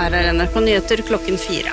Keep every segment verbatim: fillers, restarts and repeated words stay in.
Her er N R K Nyheter klokken fire.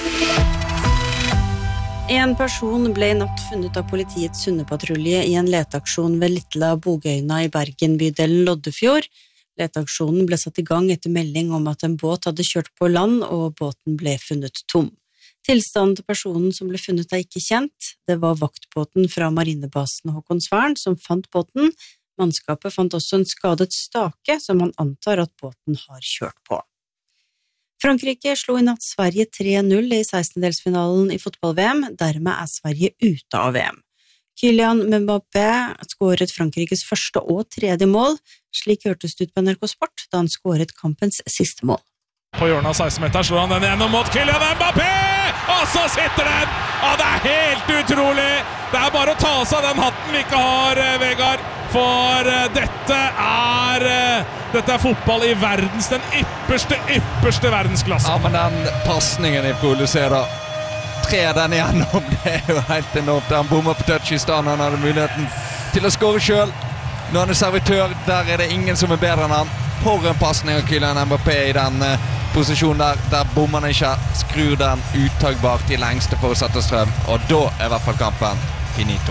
En person ble i natt funnet av politiets hundepatrulje i en leteaksjon ved Litla Bogøyna i Bergen, bydelen Loddefjord. Leteaksjonen ble satt i gang etter melding om at en båt hadde kjørt på land, og båten ble funnet tom. Tilstanden til personen som ble funnet er ikke kjent. Det var vaktbåten fra marinebasen Håkonsvern som fant båten. Mannskapet fant også en skadet stake som man antar at båten har kjørt på. Frankrike slo i natt Sverige tre null i sekstendedelsfinalen i fotball-V M, dermed er Sverige ute av V M. Kylian Mbappé skåret Frankrikes første og tredje mål, slik hørtes det ut på N R K Sport da han skåret kampens siste mål. På hjørnet av seksten-meteren slår han den gjennom mot Kylian Mbappé, og så sitter den! Ja, det er helt utrolig! Det er bare å ta seg den hatten vi ikke har, Vegard, for dette er, dette er fotball i verdens, den ypperste, ypperste verdensklasse. Ja, men den passningen i produserer, tre den igjennom, det er jo helt enormt. Han bommer på touch i stand, han hadde muligheten til å skåre selv. Når han er servitør, der er det ingen som er bedre enn han. For en passning av Kylian Mbappé i den uh, posisjonen der, der bommer han ikke, skrur den uttagbart til lengste for å sette strøm, og da er i hvert fall kampen finito.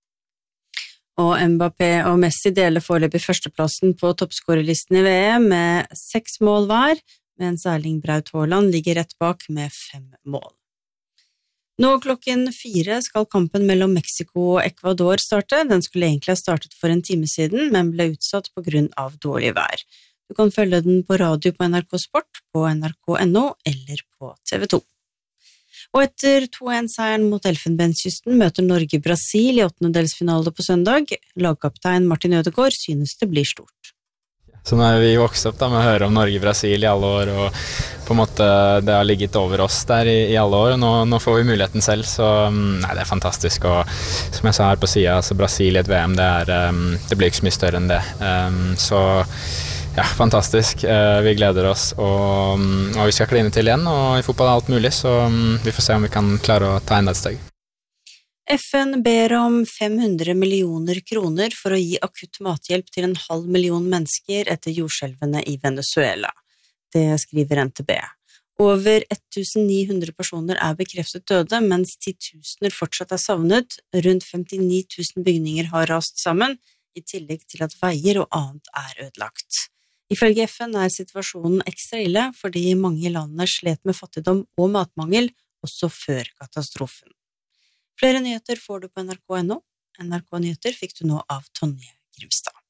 Og Mbappé og Messi deler foreløpig førsteplassen på toppskårerlisten i V M med seks mål hver, mens Erling Braut Haaland ligger rett bak med fem mål. Nå klokken fire skal kampen mellom Mexico og Ecuador starte. Den skulle egentlig ha startet for en time siden, men ble utsatt på grunn av dårlig vær. Du kan følge den på radio på N R K Sport, på N R K punktum N O eller på T V to. Og etter to en-seieren mot Elfenbenskysten møter Norge Brasil i åttendedelsfinale på søndag. Lagkaptein Martin Ødegaard synes det blir stort. Så når vi vokste opp da, med å høre om Norge-Brasil i alle år, og på en måte det har ligget over oss der i, i alle år, og nå, nå får vi muligheten selv, så nei, det er fantastisk. Og som jeg sa her på siden, altså Brasil i et V M, det, er, um, det blir ikke så mye større enn det. Um, så ja, fantastisk. Uh, vi gleder oss, og, um, og vi skal kline til igjen, og i fotball er alt mulig, så um, vi får se om vi kan klare å ta enda et steg. F N ber om fem hundre millioner kroner for å gi akutt mathjelp til en halv million mennesker etter jordskjelvene i Venezuela. Det skriver N T B. Over tusen ni hundre personer er bekreftet døde, mens titusener fortsatt er savnet. Rundt femtini tusen bygninger har rast sammen, i tillegg til at veier og annet er ødelagt. Ifølge F N er situasjonen ekstra ille, fordi mange i landet slet med fattigdom og matmangel, også før katastrofen. Flere nyheter får du på N R K punktum N O. N R K Nyheter fikk du nå av Tonje Grimstad.